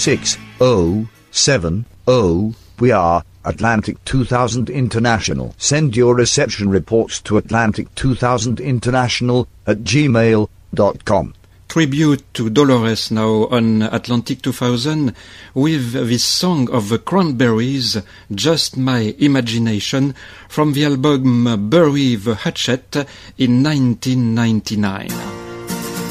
60770. We are Atlantic 2000 International. Send your reception reports to atlantic2000international@gmail.com. Tribute to Dolores now on Atlantic 2000 with this song of the Cranberries, Just My Imagination, from the album Bury the Hatchet in 1999.